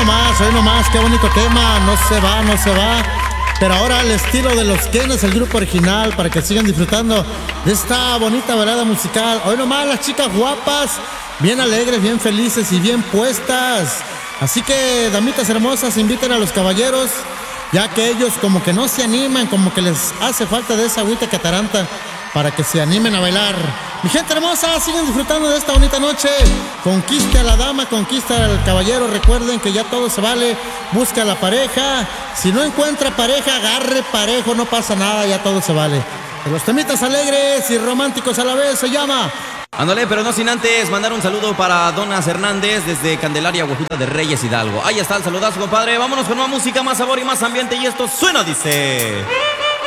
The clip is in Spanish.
hoy nomás, qué bonito tema, no se va, no se va. Pero ahora al estilo de los Kenes, el grupo original, para que sigan disfrutando de esta bonita velada musical. Hoy nomás las chicas guapas, bien alegres, bien felices y bien puestas. Así que, damitas hermosas, inviten a los caballeros, ya que ellos como que no se animan, como que les hace falta de esa agüita que ataranta para que se animen a bailar. Mi gente hermosa, sigan disfrutando de esta bonita noche. Conquiste a la dama, conquista al caballero. Recuerden que ya todo se vale. Busca a la pareja. Si no encuentra pareja, agarre parejo, no pasa nada, ya todo se vale. De los temitas alegres y románticos a la vez se llama. Ándale, pero no sin antes mandar un saludo para Donas Hernández desde Candelaria, Huajuta de Reyes Hidalgo. Ahí está el saludazo, compadre. Vámonos con más música, más sabor y más ambiente. Y esto suena, dice...